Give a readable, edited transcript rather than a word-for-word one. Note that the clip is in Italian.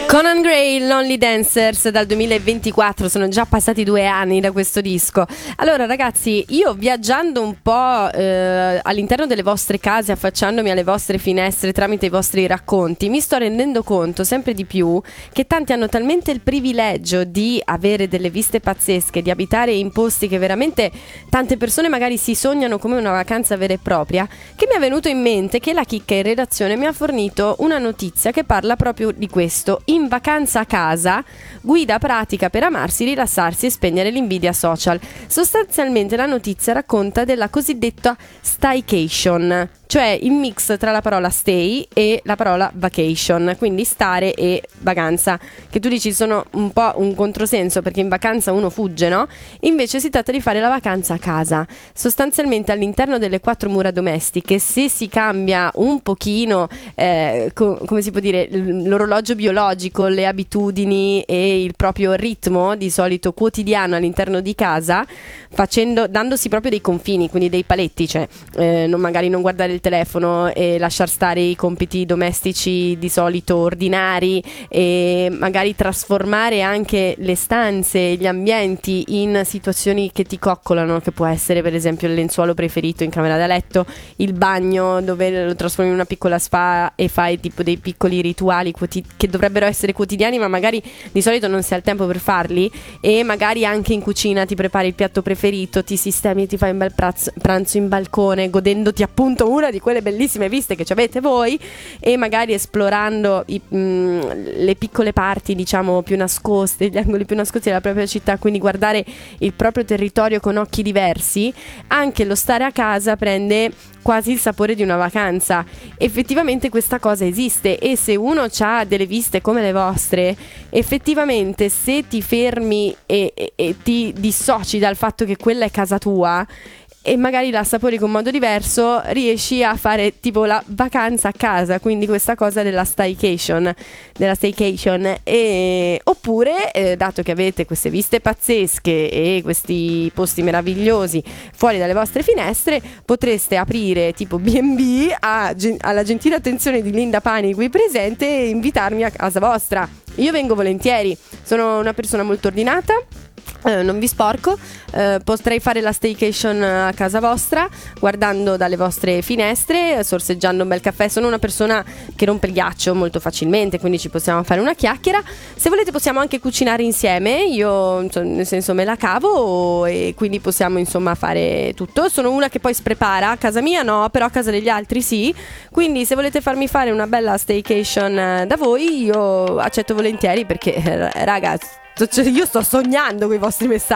Conan Gray, Lonely Dancers dal 2024, sono già passati 2 anni da questo disco. Allora ragazzi, io viaggiando un po' all'interno delle vostre case, affacciandomi alle vostre finestre tramite i vostri racconti, mi sto rendendo conto sempre di più che tanti hanno talmente il privilegio di avere delle viste pazzesche, di abitare in posti che veramente tante persone magari si sognano come una vacanza vera e propria, che mi è venuto in mente che la Chicca in redazione mi ha fornito una notizia che parla proprio di questo. In vacanza a casa, guida pratica per amarsi, rilassarsi e spegnere l'invidia social. Sostanzialmente la notizia racconta della cosiddetta staycation, cioè il mix tra la parola stay e la parola vacation, quindi stare e vacanza, che tu dici sono un po' un controsenso perché in vacanza uno fugge, no? Invece si tratta di fare la vacanza a casa, sostanzialmente all'interno delle 4 mura domestiche. Se si cambia un pochino, come si può dire, l'orologio biologico, le abitudini e il proprio ritmo di solito quotidiano all'interno di casa, dandosi proprio dei confini, quindi dei paletti, cioè magari non guardare il telefono e lasciar stare i compiti domestici di solito ordinari, e magari trasformare anche le stanze, gli ambienti in situazioni che ti coccolano, che può essere per esempio il lenzuolo preferito in camera da letto, il bagno dove lo trasformi in una piccola spa e fai tipo dei piccoli rituali che dovrebbero essere quotidiani ma magari di solito non si ha il tempo per farli, e magari anche in cucina ti prepari il piatto preferito, ti sistemi e ti fai un bel pranzo in balcone godendoti appunto una di quelle bellissime viste che ci avete voi, e magari esplorando le piccole parti diciamo più nascoste, gli angoli più nascosti della propria città, quindi guardare il proprio territorio con occhi diversi. Anche lo stare a casa prende quasi il sapore di una vacanza. Effettivamente questa cosa esiste, e se uno ha delle viste come le vostre, effettivamente se ti fermi e ti dissoci dal fatto che quella è casa tua e magari la assapori con modo diverso, riesci a fare tipo la vacanza a casa, quindi questa cosa della staycation, oppure dato che avete queste viste pazzesche e questi posti meravigliosi fuori dalle vostre finestre, potreste aprire tipo B&B alla gentile attenzione di Linda Pani qui presente e invitarmi a casa vostra. Io vengo volentieri, sono una persona molto ordinata, non vi sporco, potrei fare la staycation a casa vostra guardando dalle vostre finestre, sorseggiando un bel caffè. Sono una persona che rompe il ghiaccio molto facilmente, quindi ci possiamo fare una chiacchiera. Se volete possiamo anche cucinare insieme, io nel senso me la cavo e quindi possiamo insomma fare tutto. Sono una che poi si prepara, a casa mia no, però a casa degli altri sì, quindi se volete farmi fare una bella staycation da voi io accetto volentieri, perché ragazzi io sto sognando con i vostri messaggi.